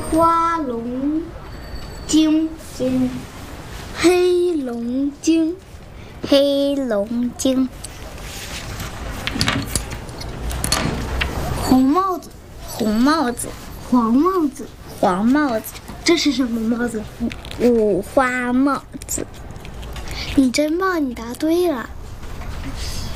花龙精， 黑龙精，黑龙精。 红帽子， 红帽子， 黄帽子， 黄帽子， 这是什么帽子？ 五花帽子。 你真棒，你答对了。